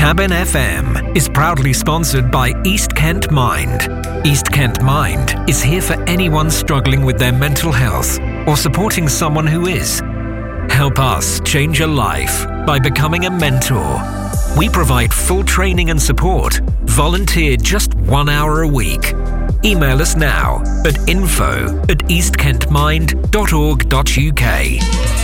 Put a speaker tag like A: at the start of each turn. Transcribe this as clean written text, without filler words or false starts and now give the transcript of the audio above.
A: Cabin FM is proudly sponsored by East Kent Mind. East Kent Mind is here for anyone struggling with their mental health or supporting someone who is. Help us change a life by becoming a mentor. We provide full training and support. Volunteer just 1 hour a week. Email us now at info@eastkentmind.org.uk.